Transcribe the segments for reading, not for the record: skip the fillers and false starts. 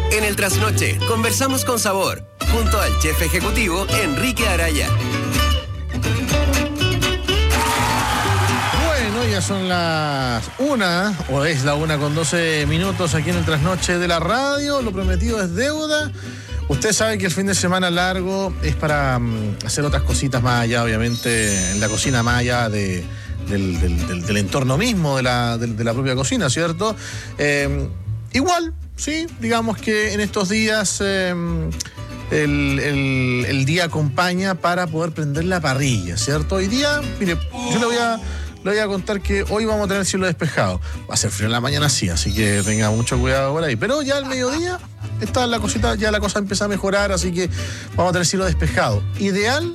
En el Trasnoche, conversamos con sabor, junto al chef ejecutivo Enrique Araya. Bueno, ya son las 1, o es la 1:12 aquí en el Trasnoche de la radio. Lo prometido es deuda. Usted sabe que el fin de semana largo es para hacer otras cositas más allá, obviamente, en la cocina, más allá del entorno mismo de la propia cocina, ¿cierto? Igual, sí, digamos que en estos días el día acompaña para poder prender la parrilla, ¿cierto? Hoy día, mire, yo le voy a contar que hoy vamos a tener cielo despejado. Va a ser frío en la mañana, sí, así que tenga mucho cuidado por ahí. Pero ya al mediodía está la cosita, ya la cosa empieza a mejorar, así que vamos a tener cielo despejado. Ideal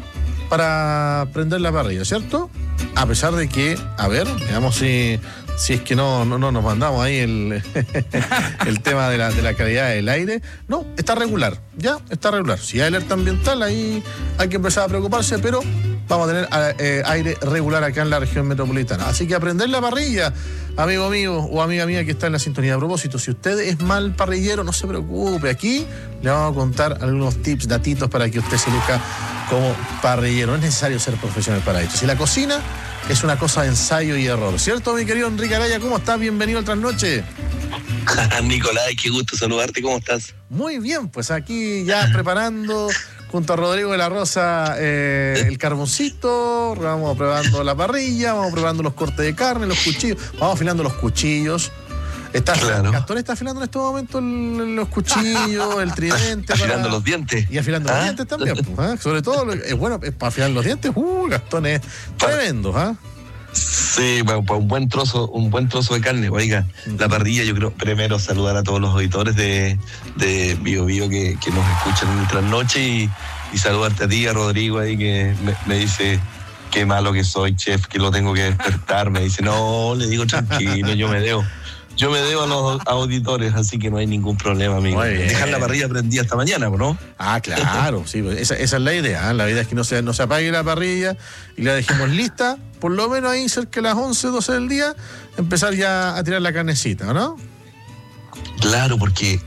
para prender la parrilla, ¿cierto? A pesar de que, a ver, veamos si es que no nos mandamos ahí el tema de la calidad del aire. No, está regular, ya está regular. Si hay alerta ambiental, ahí hay que empezar a preocuparse, pero vamos a tener aire regular acá en la región metropolitana. Así que a prender la parrilla, amigo mío o amiga mía que está en la sintonía. A propósito, si usted es mal parrillero, no se preocupe. Aquí le vamos a contar algunos tips, datitos para que usted se luzca como parrillero. No es necesario ser profesional para esto. Si la cocina es una cosa de ensayo y error, ¿cierto, mi querido Enrique Araya? ¿Cómo estás? Bienvenido al Trasnoche. Nicolás, qué gusto saludarte. ¿Cmo estás? Muy bien, pues aquí ya preparando junto a Rodrigo de la Rosa el carboncito, vamos probando la parrilla, vamos probando los cortes de carne, los cuchillos, vamos afilando los cuchillos. Claro. Gastón está afilando en este momento los cuchillos, el tridente. Afilando los dientes. Y afilando los dientes también. Pues, sobre todo, es bueno, para afilar los dientes, Gastón es tremendo. Sí, para un buen trozo de carne. Oiga, la parrilla, yo creo, primero saludar a todos los auditores de Bio Bio que nos escuchan en el Trasnoche y saludarte a ti, a Rodrigo ahí que me dice qué malo que soy, chef, que lo tengo que despertar. Me dice, no, le digo tranquilo, yo me debo a los auditores, así que no hay ningún problema, amigo. Dejar la parrilla prendida hasta mañana, ¿no? Ah, claro, sí, esa es la idea. La idea es que no se apague la parrilla y la dejemos lista, por lo menos ahí cerca de las 11, 12 del día, empezar ya a tirar la carnecita, ¿no? Claro, porque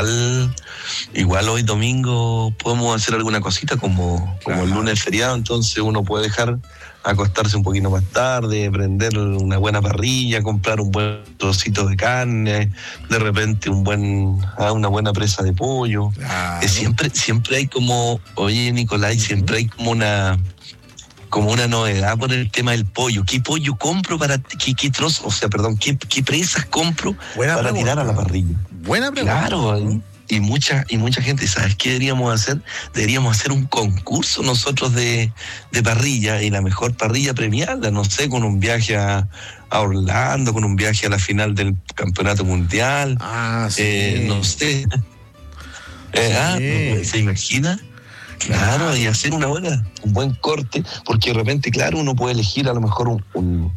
igual hoy domingo podemos hacer alguna cosita como el lunes feriado, entonces uno puede dejar acostarse un poquito más tarde, prender una buena parrilla, comprar un buen trocito de carne, de repente una buena presa de pollo. Claro. Siempre hay como, oye Nicolás, siempre hay como una novedad por el tema del pollo. ¿Qué pollo compro qué trozo, qué presas compro para tirar a la parrilla? Buena pregunta. Claro, y mucha gente, ¿sabes qué deberíamos hacer? Deberíamos hacer un concurso nosotros de parrilla, y la mejor parrilla premiarla, no sé, con un viaje a Orlando, con un viaje a la final del campeonato mundial. Sí. No sé. ¿Se imagina? Claro, y hacer un buen corte, porque de repente, claro, uno puede elegir a lo mejor un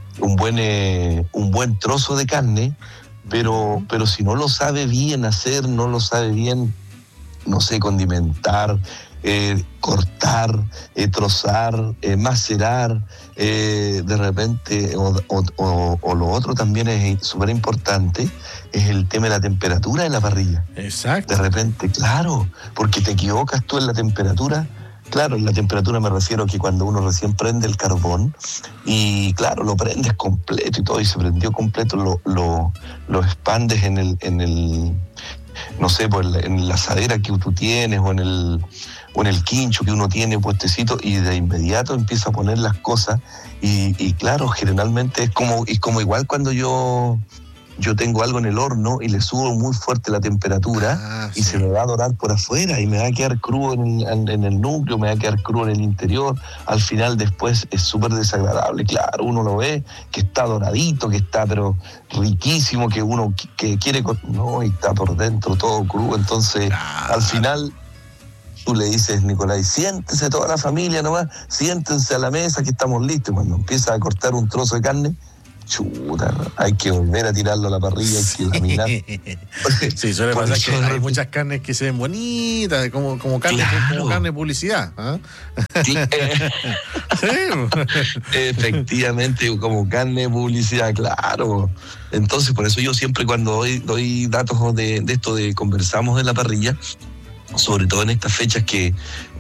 buen trozo de carne, pero si no lo sabe bien hacer, no lo sabe bien, no sé, condimentar, cortar, trozar, macerar, de repente, o lo otro también es súper importante, es el tema de la temperatura de la parrilla. Exacto. De repente, claro, porque te equivocas tú en la temperatura. Claro, en la temperatura me refiero a que cuando uno recién prende el carbón y claro, lo prendes completo y todo, y se prendió completo, lo expandes en el no sé, pues en la asadera que tú tienes o en el quincho que uno tiene puestecito, y de inmediato empieza a poner las cosas y claro, generalmente es como igual cuando yo tengo algo en el horno y le subo muy fuerte la temperatura y se me va a dorar por afuera y me va a quedar crudo en el núcleo, me va a quedar crudo en el interior. Al final después es súper desagradable. Claro, uno lo ve que está doradito, que está pero riquísimo, que uno que quiere... No, y está por dentro todo crudo. Entonces, al final... Tú le dices, Nicolás, siéntese toda la familia nomás, siéntense a la mesa que estamos listos. Cuando empieza a cortar un trozo de carne, chuta, hay que volver a tirarlo a la parrilla, hay que laminar. Sí, suele Por pasar eso que de hay repente- muchas carnes que se ven bonitas, como carne, Claro. como carne de publicidad. ¿Ah? Sí, Sí. efectivamente, como carne de publicidad, claro. Entonces, por eso yo siempre cuando doy datos de esto de conversamos de la parrilla, sobre todo en estas fechas que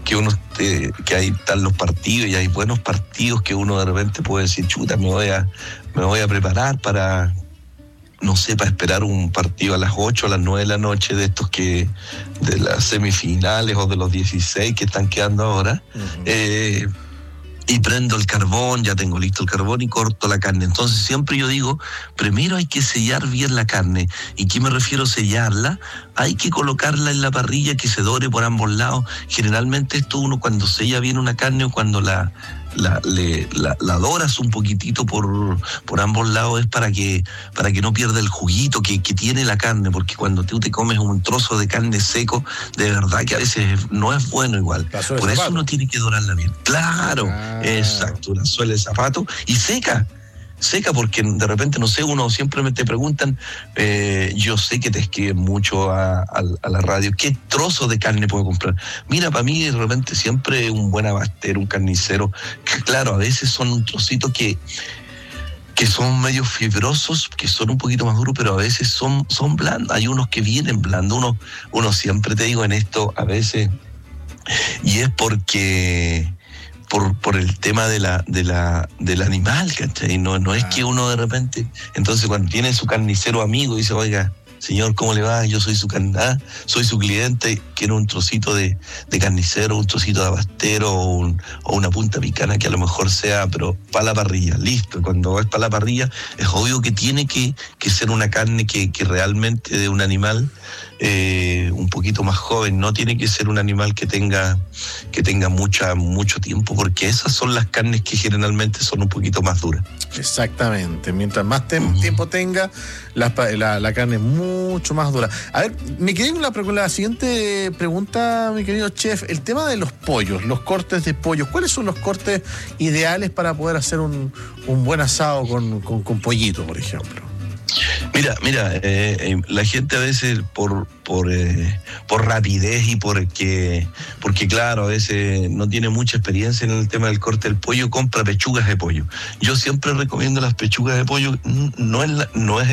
ahí están los partidos y hay buenos partidos que uno de repente puede decir, chuta, me voy a preparar para, no sé, para esperar un partido a las 8, a las 9 de la noche de estos de las semifinales o de los 16 que están quedando ahora. Ujú. Y prendo el carbón, ya tengo listo el carbón y corto la carne. Entonces siempre yo digo, primero hay que sellar bien la carne. ¿Y qué me refiero a sellarla? Hay que colocarla en la parrilla que se dore por ambos lados. Generalmente esto uno cuando sella bien una carne o cuando la doras un poquitito por ambos lados es para que no pierda el juguito que tiene la carne, porque cuando tú te comes un trozo de carne seco, de verdad que a veces no es bueno igual. Por eso uno tiene que dorarla bien. Claro, exacto, una suela de zapato y seca, porque de repente, no sé, uno siempre te preguntan, yo sé que te escriben mucho a la radio, ¿qué trozo de carne puedo comprar? Mira, para mí de repente siempre un buen abastero, un carnicero, que claro, a veces son un trocito que son medio fibrosos, que son un poquito más duros, pero a veces son blandos. Hay unos que vienen blandos, uno siempre te digo en esto, a veces, y es porque por el tema del animal, ¿cachai? No es que uno de repente, entonces cuando tiene su carnicero amigo dice, oiga, señor, ¿cómo le va? Yo soy su cliente, quiero un trocito de carnicero, un trocito de abastero o una punta picana que a lo mejor sea, pero para la parrilla, listo. Cuando es para la parrilla, es obvio que tiene que ser una carne que realmente de un animal un poquito más joven, no tiene que ser un animal que tenga mucho tiempo, porque esas son las carnes que generalmente son un poquito más duras. Exactamente, mientras más tiempo tenga, la carne es mucho más dura. A ver, me quedé con la siguiente pregunta, mi querido chef, el tema de los pollos, los cortes de pollo. ¿Cuáles son los cortes ideales para poder hacer un buen asado con pollito, por ejemplo? Mira, la gente a veces por rapidez y porque claro, a veces no tiene mucha experiencia en el tema del corte del pollo, compra pechugas de pollo. Yo siempre recomiendo las pechugas de pollo, no es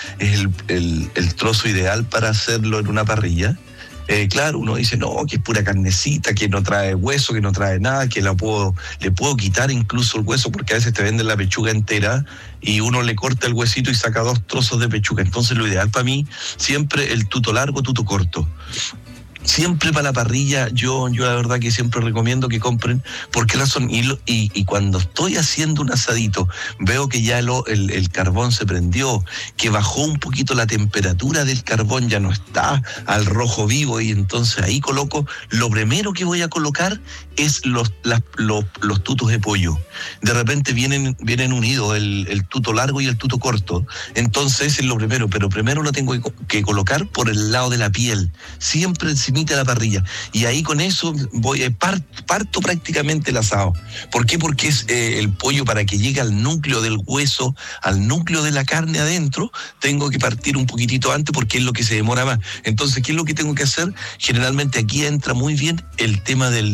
el trozo ideal para hacerlo en una parrilla. Claro, uno dice, no, que es pura carnecita, que no trae hueso, que no trae nada, que le puedo quitar incluso el hueso, porque a veces te venden la pechuga entera y uno le corta el huesito y saca 2 trozos de pechuga. Entonces lo ideal para mí, siempre el tuto largo, tuto corto. Siempre para la parrilla, yo la verdad que siempre recomiendo que compren. ¿Por qué razón? Y cuando estoy haciendo un asadito, veo que ya el carbón se prendió, que bajó un poquito la temperatura del carbón, ya no está al rojo vivo, y entonces ahí coloco, lo primero que voy a colocar es los tutos de pollo. De repente vienen unidos el tuto largo y el tuto corto, entonces es lo primero, pero primero lo tengo que colocar por el lado de la piel, siempre encimita de la parrilla, y ahí con eso parto prácticamente el asado. ¿Por qué? Porque es el pollo, para que llegue al núcleo del hueso, al núcleo de la carne adentro, tengo que partir un poquitito antes, porque es lo que se demora más. Entonces, ¿qué es lo que tengo que hacer? Generalmente aquí entra muy bien el tema de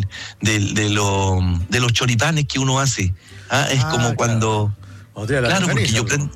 los choripanes que uno hace. Es como cuando... Claro, porque yo prendo...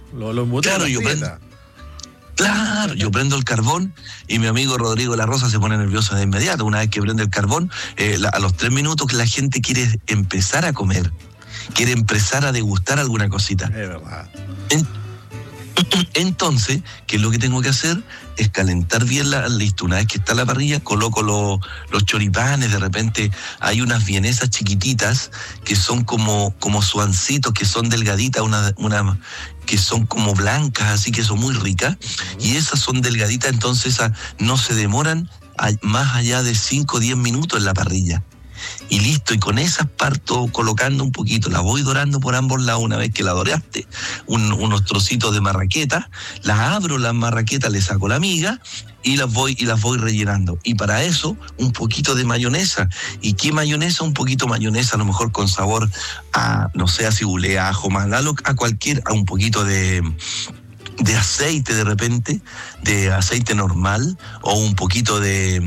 Claro, yo prendo el carbón y mi amigo Rodrigo La Rosa se pone nervioso de inmediato. Una vez que prende el carbón, a los 3 minutos la gente quiere empezar a comer, quiere empezar a degustar alguna cosita. Es verdad. Entonces, ¿qué es lo que tengo que hacer? Es calentar bien listo. Una vez que está la parrilla, coloco los choripanes. De repente hay unas vienesas chiquititas que son como suancitos, que son delgaditas, que son como blancas, así que son muy ricas. Y esas son delgaditas, entonces no se demoran más allá de 5 o 10 minutos en la parrilla. y listo, y con esas parto colocando un poquito, la voy dorando por ambos lados. Una vez que la doraste, unos trocitos de marraqueta, las abro las marraquetas, le saco la miga y las voy rellenando. Y para eso, un poquito de mayonesa. ¿Y qué mayonesa? Un poquito mayonesa, a lo mejor con sabor a, no sé, a cibulea, ajo, a un poquito de aceite de repente, de aceite normal, o un poquito de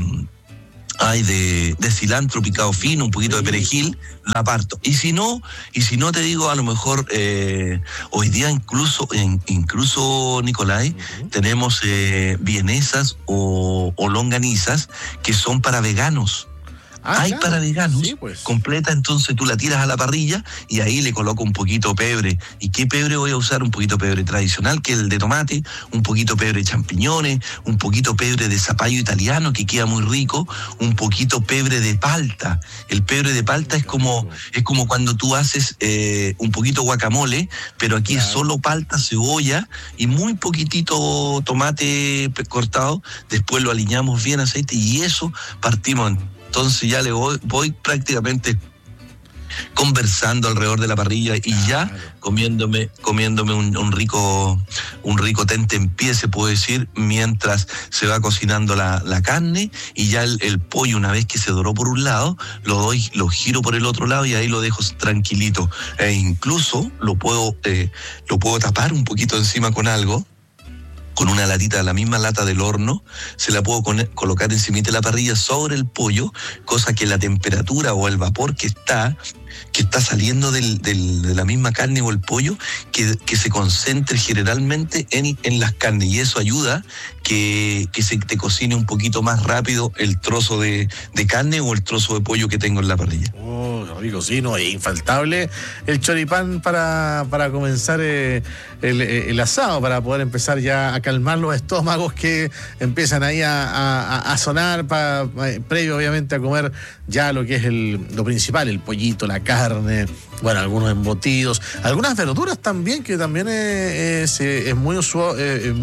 cilantro picado fino, un poquito de perejil, la parto. Y si no te digo, a lo mejor hoy día incluso Nicolai, tenemos vienesas o longanizas que son para veganos. Hay claro, para veganos, sí, pues. Completa, entonces tú la tiras a la parrilla y ahí le coloco un poquito de pebre. ¿Y qué pebre voy a usar? Un poquito de pebre tradicional, que es el de tomate, un poquito de pebre de champiñones, un poquito de pebre de zapallo italiano, que queda muy rico, un poquito de pebre de palta. El pebre de palta es como cuando tú haces un poquito guacamole, pero aquí es solo palta, cebolla y muy poquitito tomate cortado. Después lo aliñamos bien aceite y eso partimos. Entonces ya le voy prácticamente conversando alrededor de la parrilla y ya comiéndome un rico tentempié, se puede decir, mientras se va cocinando la carne, y ya el pollo, una vez que se doró por un lado, lo giro por el otro lado y ahí lo dejo tranquilito. E incluso lo puedo tapar un poquito encima con algo, con una latita, la misma lata del horno, se la puedo colocar encima de la parrilla sobre el pollo, cosa que la temperatura o el vapor que está saliendo de la misma carne o el pollo, que se concentre generalmente en las carnes, y eso ayuda que se te cocine un poquito más rápido el trozo de carne o el trozo de pollo que tengo en la parrilla. Oh, rico, sí, no, es infaltable el choripán para comenzar el asado, para poder empezar ya a calmar los estómagos que empiezan ahí a sonar, previo obviamente a comer ya lo que es lo principal, el pollito, la carne, bueno, algunos embutidos, algunas verduras también, que también es muy usual,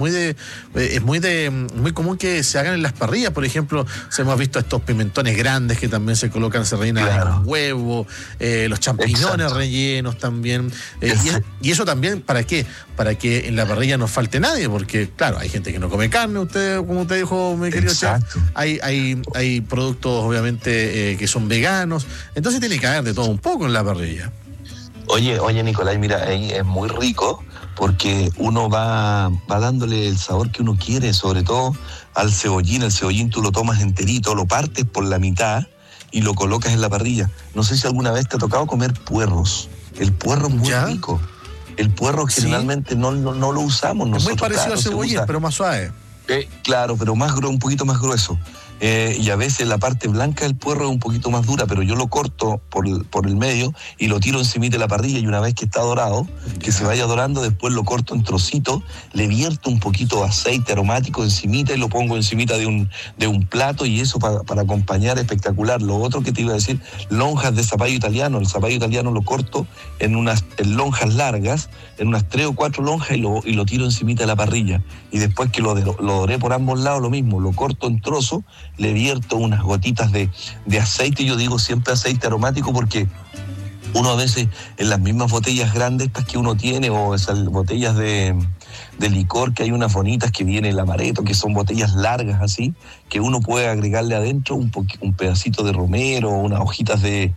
es muy común que se hagan en las parrillas. Por ejemplo, hemos visto estos pimentones grandes que también se colocan, se rellenan con huevo, los champiñones rellenos también, y eso también, ¿para qué? Para que en la parrilla no falte nadie, porque claro, hay gente que no come carne, como usted dijo, mi querido chef, hay productos obviamente que son veganos, entonces tiene que haber de todo un poco en la parrilla. Oye, Nicolai, mira, ahí es muy rico porque uno va dándole el sabor que uno quiere, sobre todo al cebollín. El cebollín tú lo tomas enterito, lo partes por la mitad y lo colocas en la parrilla. No sé si alguna vez te ha tocado comer puerros. El puerro es muy rico. El puerro generalmente no lo usamos nosotros. Es muy parecido al cebollín, pero más suave. Claro, pero un poquito más grueso. Y a veces la parte blanca del puerro es un poquito más dura, pero yo lo corto por el medio y lo tiro encima de la parrilla, y una vez que está dorado, que se vaya dorando, después lo corto en trocitos, le vierto un poquito de aceite aromático encimita y lo pongo encimita de un plato, y eso para acompañar espectacular. Lo otro que te iba a decir, lonjas de zapallo italiano. El zapallo italiano lo corto en lonjas largas, en unas 3 o 4 lonjas, y lo tiro encimita de la parrilla. Y después que lo doré por ambos lados, lo mismo, lo corto en trozos, le vierto unas gotitas de aceite. Yo digo siempre aceite aromático, porque uno a veces en las mismas botellas grandes estas que uno tiene, o esas botellas de licor, que hay unas bonitas que viene el amaretto, que son botellas largas así, que uno puede agregarle adentro un pedacito de romero, unas hojitas de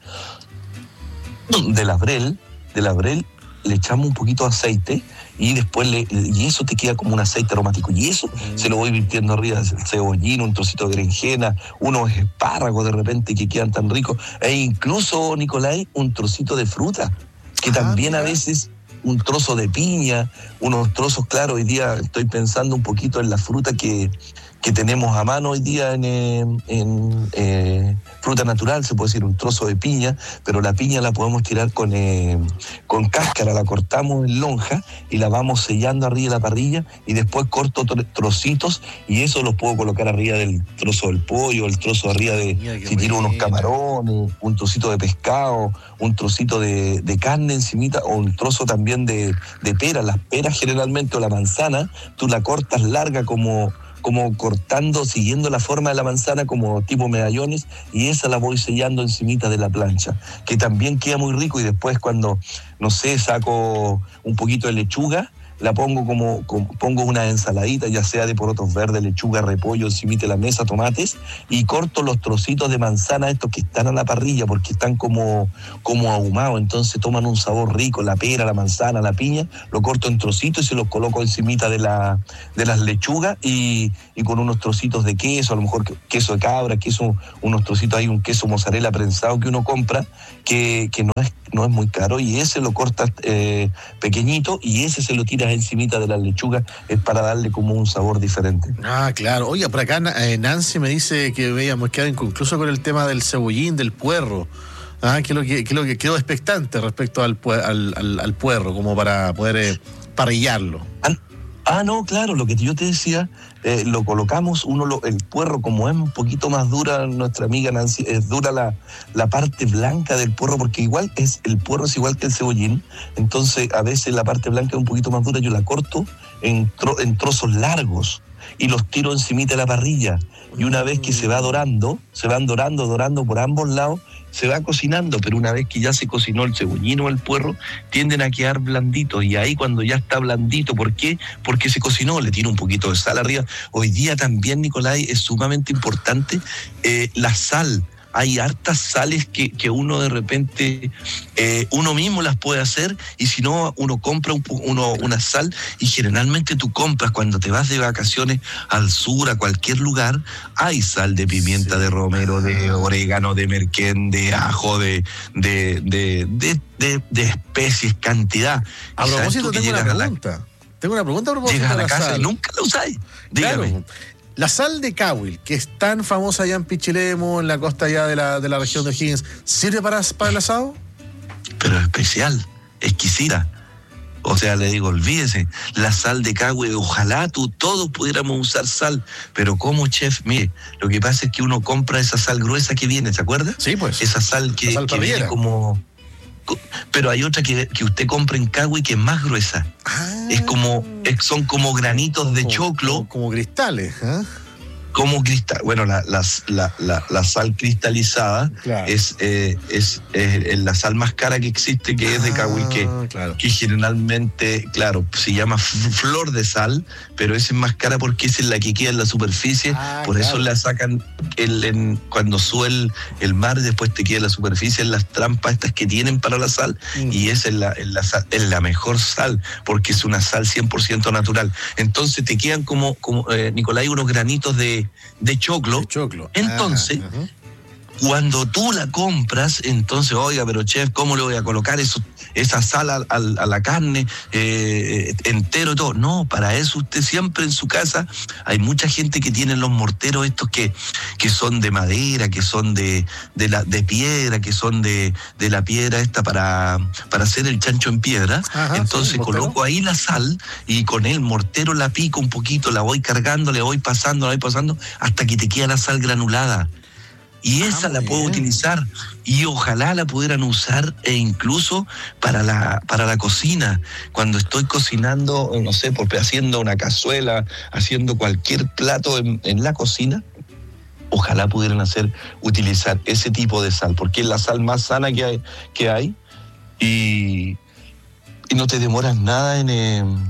laurel, le echamos un poquito de aceite y después y eso te queda como un aceite aromático, y eso se lo voy virtiendo arriba, el cebollín, un trocito de berenjena, unos espárragos de repente que quedan tan ricos, e incluso, Nicolai, un trocito de fruta, que también a veces, un trozo de piña, unos trozos, claro, hoy día estoy pensando un poquito en la fruta que tenemos a mano hoy día en fruta natural, se puede decir un trozo de piña, pero la piña la podemos tirar con cáscara, la cortamos en lonja y la vamos sellando arriba de la parrilla, y después corto trocitos, y eso los puedo colocar arriba del trozo del pollo, el trozo arriba si tiro unos camarones, un trocito de pescado, un trocito de carne encimita, o un trozo también de pera. Las peras generalmente, o la manzana, tú la cortas larga como como cortando, siguiendo la forma de la manzana como tipo medallones, y esa la voy sellando encimita de la plancha, que también queda muy rico. Y después cuando, no sé, saco un poquito de lechuga, la pongo pongo una ensaladita, ya sea de porotos verdes, lechuga, repollo, encima de la mesa, tomates, y corto los trocitos de manzana estos que están a la parrilla porque están como ahumados, entonces toman un sabor rico, la pera, la manzana, la piña, lo corto en trocitos y se los coloco encimita de las lechugas y con unos trocitos de queso, a lo mejor queso de cabra, unos trocitos, hay un queso mozzarella prensado que uno compra, que no es muy caro, y ese lo cortas pequeñito y ese se lo tiras encimita de las lechugas, es para darle como un sabor diferente. Ah, claro. Oye, por acá Nancy me dice que veíamos quedado inconcluso con el tema del cebollín, del puerro. Que lo que quedó expectante respecto al puerro, como para poder parrillarlo. No, claro, lo que yo te decía, lo colocamos, el puerro, como es un poquito más dura, nuestra amiga Nancy, es dura la parte blanca del puerro, porque el puerro es igual que el cebollín, entonces a veces la parte blanca es un poquito más dura, yo la corto en trozos largos y los tiro encimita de la parrilla, y una vez que se van dorando por ambos lados, se va cocinando, pero una vez que ya se cocinó el cebollín o el puerro, tienden a quedar blanditos, y ahí cuando ya está blandito, ¿por qué? Porque se cocinó, le tiro un poquito de sal arriba. Hoy día también, Nicolai, es sumamente importante la sal. Hay hartas sales que uno de repente, uno mismo las puede hacer, y si no, uno compra una sal, y generalmente tú compras cuando te vas de vacaciones al sur, a cualquier lugar, hay sal de pimienta, de romero, de orégano, de merquén, de ajo, de especies, cantidad. A propósito, tengo una pregunta a propósito llegas a la casa sal. y nunca la usáis. Dígame. Claro. La sal de Cahuil, que es tan famosa allá en Pichilemu, en la costa allá de la región de O'Higgins, ¿sirve para el asado? Pero especial, exquisita. O sea, le digo, olvídese, la sal de Cahuil, ojalá todos pudiéramos usar sal, pero como chef, mire, lo que pasa es que uno compra esa sal gruesa que viene, ¿se acuerda? Sí, pues. Esa sal que viene como... Pero hay otra que usted compra en Cahuil que es más gruesa. Son como granitos de choclo. Como cristales, ¿eh? Como cristal. Bueno, la sal cristalizada, claro, es la sal más cara que existe, que es de Cahuil, que generalmente, claro, se llama flor de sal, pero esa es más cara porque esa es la que queda en la superficie, por eso la sacan cuando sube el mar, después te queda en la superficie, en las trampas estas que tienen para la sal, y esa es la mejor sal, porque es una sal 100% natural. Entonces te quedan como Nicolai, unos granitos de choclo. Entonces, cuando tú la compras, entonces, oiga, pero chef, ¿cómo le voy a colocar esa sal a la carne entero y todo? No, para eso usted siempre en su casa, hay mucha gente que tiene los morteros estos que son de madera, que son de piedra, que son de la piedra esta para hacer el chancho en piedra. Entonces coloco ahí la sal y con el mortero la pico un poquito, la voy cargando, le voy pasando hasta que te queda la sal granulada. Y esa la puedo utilizar, y ojalá la pudieran usar incluso para la cocina. Cuando estoy cocinando, no sé, haciendo una cazuela, haciendo cualquier plato en la cocina, ojalá pudieran utilizar ese tipo de sal, porque es la sal más sana que hay y no te demoras nada en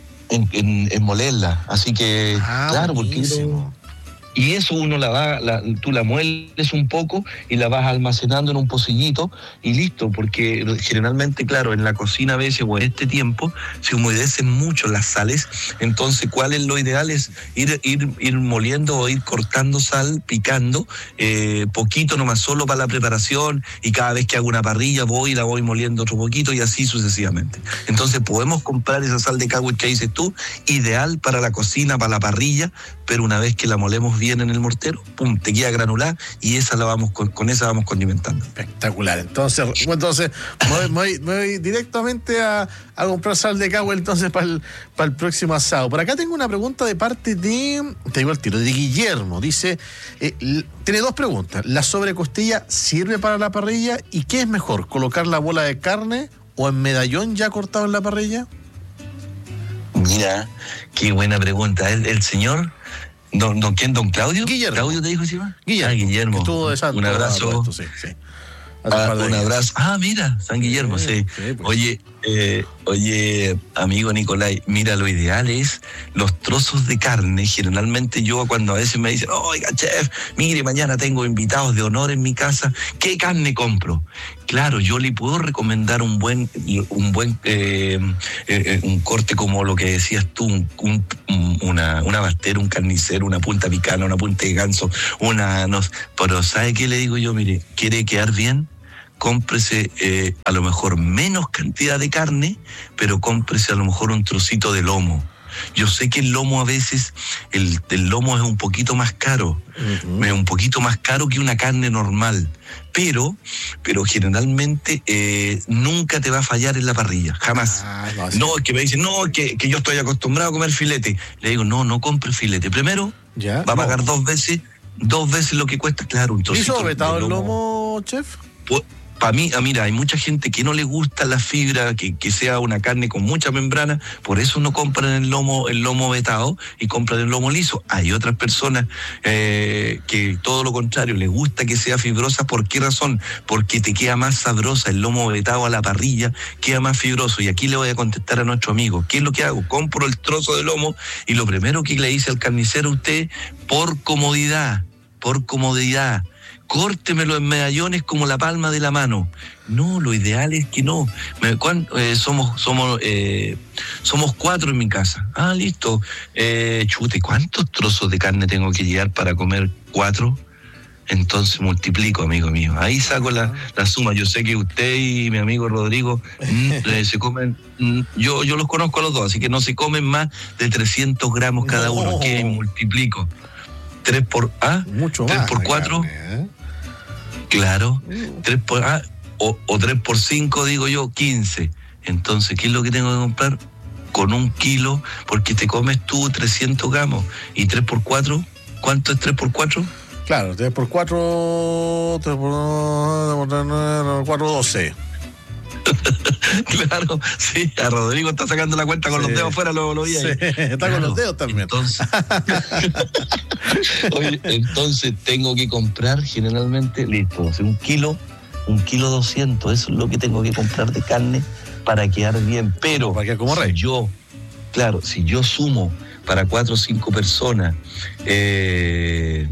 molerla. Así que, claro, buenísimo. Porque... Y eso uno tú la mueles un poco y la vas almacenando en un pocillito y listo, porque generalmente, claro, en la cocina a veces o en este tiempo se humedecen mucho las sales, entonces ¿cuál es lo ideal? Es ir moliendo o ir cortando sal, picando, poquito nomás, solo para la preparación, y cada vez que hago una parrilla la voy moliendo otro poquito y así sucesivamente. Entonces podemos comprar esa sal de Cahuil que dices tú, ideal para la cocina, para la parrilla, pero una vez que la molemos bien en el mortero, pum, te queda granular, y esa con esa vamos condimentando. Espectacular. Entonces me voy directamente a comprar sal de Cahuil entonces para el próximo asado. Por acá tengo una pregunta de parte de, te digo al tiro, de Guillermo. Dice, tiene dos preguntas. ¿La sobrecostilla sirve para la parrilla? ¿Y qué es mejor, colocar la bola de carne o en medallón ya cortado en la parrilla? Mira, qué buena pregunta. El señor ¿Quién? ¿Don Claudio? Guillermo. ¿Claudio te dijo encima? Guillermo. Guillermo. Un abrazo. Sí. Un abrazo. Mira, San Guillermo, sí. Pues. Oye, amigo Nicolai, mira, lo ideal es los trozos de carne. Generalmente yo cuando a veces me dicen, oiga, chef, mire, mañana tengo invitados de honor en mi casa, ¿qué carne compro? Claro, yo le puedo recomendar un buen corte como lo que decías tú, una bastera, un carnicero, una punta picana, una punta de ganso, pero ¿sabe qué le digo yo? Mire, ¿quiere quedar bien? Cómprese a lo mejor menos cantidad de carne, pero cómprese a lo mejor un trocito de lomo. Yo sé que el lomo a veces, el lomo es un poquito más caro, es un poquito más caro que una carne normal, pero generalmente nunca te va a fallar en la parrilla, jamás. No, es que me dicen, que yo estoy acostumbrado a comer filete. Le digo, no compre filete. Primero, va a pagar dos veces lo que cuesta, claro, un trocito. ¿Hizo vetado el lomo, chef? Para mí, mira, hay mucha gente que no le gusta la fibra, que sea una carne con mucha membrana, por eso no compran el lomo vetado y compran el lomo liso. Hay otras personas que todo lo contrario, les gusta que sea fibrosa. ¿Por qué razón? Porque te queda más sabrosa el lomo vetado a la parrilla, queda más fibroso. Y aquí le voy a contestar a nuestro amigo, ¿qué es lo que hago? Compro el trozo de lomo y lo primero que le dice al carnicero a usted, por comodidad, córtemelo en medallones como la palma de la mano. No, lo ideal es que no. Somos 4 en mi casa. Listo. ¿Cuántos trozos de carne tengo que llevar para comer 4? Entonces multiplico, amigo mío. Ahí saco la suma. Yo sé que usted y mi amigo Rodrigo se comen, yo los conozco a los dos, así que no se comen más de 300 gramos cada uno. ¿Qué? Multiplico. 3 por 4. Carne, Claro, 3 por 5, digo yo, 15. Entonces, ¿qué es lo que tengo que comprar? Con 1 kilo, porque te comes tú 300 gramos. ¿Y 3 por 4? ¿Cuánto es 3 por 4? Claro, 3 por 4, 3 por 4, 12. Claro, sí, a Rodrigo está sacando la cuenta con los dedos afuera, lo vi ahí. Sí, está con los dedos también. Entonces tengo que comprar generalmente, listo, 1 kilo 200, eso es lo que tengo que comprar de carne para quedar bien. Pero para quedar como rey. Si yo sumo para 4 o 5 personas, 3,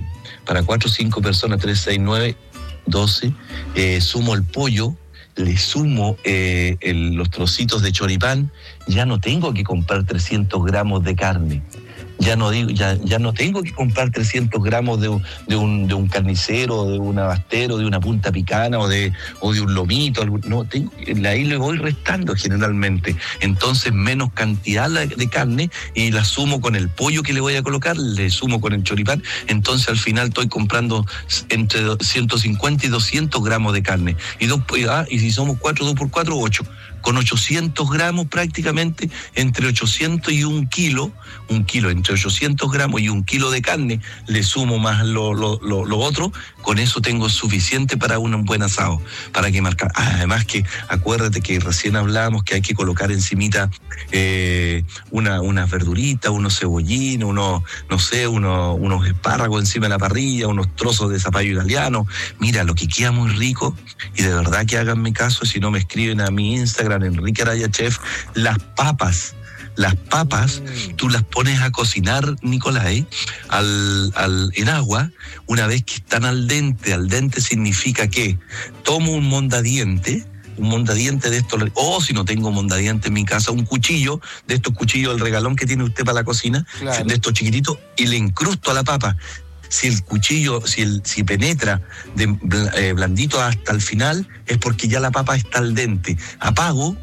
6, 9, 12, sumo el pollo, le sumo los trocitos de choripán, ya no tengo que comprar 300 gramos de carne. Ya no tengo que comprar 300 gramos de un carnicero, de un abastero, de una punta picana o de un lomito. Ahí le voy restando generalmente. Entonces menos cantidad de carne y la sumo con el pollo que le voy a colocar, le sumo con el choripán. Entonces al final estoy comprando entre 150 y 200 gramos de carne. Y si somos 4, 2 por 4, 8. Con 800 gramos prácticamente, entre 800 y 1 kilo, entre 800 gramos y 1 kilo de carne, le sumo más lo otro, con eso tengo suficiente para un buen asado, para que marcar. Además que acuérdate que recién hablábamos que hay que colocar encimita unas verduritas, unos cebollines, unos espárragos encima de la parrilla, unos trozos de zapallo italiano. Mira, lo que queda muy rico, y de verdad que háganme caso, si no me escriben a mi Instagram, Enrique Araya Chef, las papas, tú las pones a cocinar, Nicolai, en agua. Una vez que están al dente significa que tomo un mondadiente de estos, o si no tengo mondadiente en mi casa, un cuchillo, de estos cuchillos, el regalón que tiene usted para la cocina, claro, de estos chiquititos, y le incrusto a la papa. Si el cuchillo, si penetra blandito hasta el final, es porque ya la papa está al dente. Apago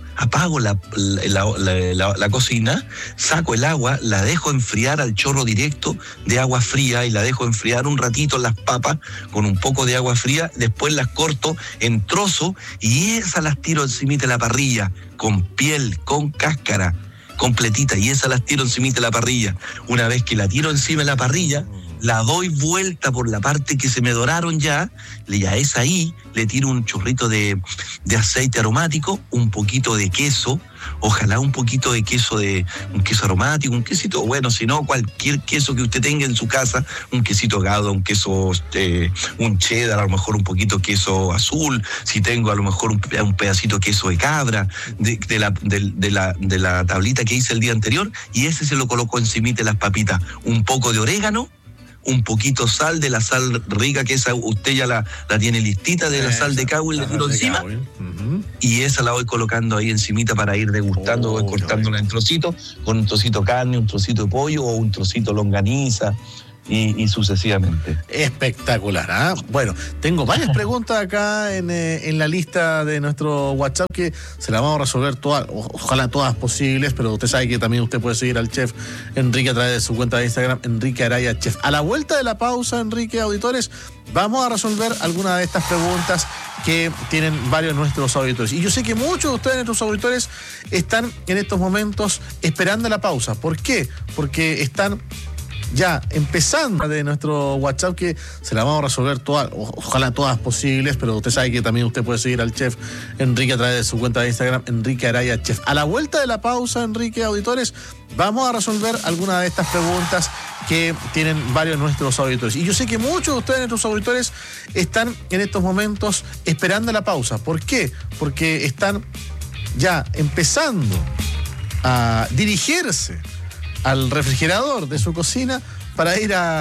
la cocina, saco el agua, la dejo enfriar al chorro directo de agua fría y la dejo enfriar un ratito las papas con un poco de agua fría, después las corto en trozos y esas las tiro encima de la parrilla, con piel, con cáscara, completita, y esas las tiro encima de la parrilla. Una vez que la tiro encima de la parrilla, la doy vuelta por la parte que se me doraron ya es ahí, le tiro un chorrito de aceite aromático, un poquito de queso, ojalá un poquito de un queso aromático, un quesito, bueno, si no, cualquier queso que usted tenga en su casa, un quesito Gouda, un queso, un cheddar, a lo mejor un poquito queso azul, si tengo a lo mejor un pedacito de queso de cabra, de la tablita que hice el día anterior, y ese se lo coloco encimita de las papitas, un poco de orégano, un poquito sal, de la sal rica, que esa usted ya la tiene listita, de la sal de Cowell, le tiro encima, y esa la voy colocando ahí encimita para ir degustando, voy cortándola en trocitos, con un trocito de carne, un trocito de pollo o un trocito de longaniza, y sucesivamente. Espectacular, ¿ah? Bueno, tengo varias preguntas acá en la lista de nuestro WhatsApp que se las vamos a resolver todas, ojalá todas posibles, pero usted sabe que también usted puede seguir al chef Enrique a través de su cuenta de Instagram, Enrique Araya Chef. A la vuelta de la pausa, Enrique, auditores, vamos a resolver algunas de estas preguntas que tienen varios de nuestros auditores. Y yo sé que muchos de ustedes, nuestros auditores, están en estos momentos esperando la pausa. ¿Por qué? Porque están ya empezando de nuestro WhatsApp que se la vamos a resolver todas, ojalá todas posibles, pero usted sabe que también usted puede seguir al chef Enrique a través de su cuenta de Instagram, Enrique Araya Chef. A la vuelta de la pausa, Enrique, auditores, vamos a resolver algunas de estas preguntas que tienen varios de nuestros auditores. Y yo sé que muchos de ustedes, nuestros auditores, están en estos momentos esperando la pausa. ¿Por qué? Porque están ya empezando a dirigirse al refrigerador de su cocina para ir a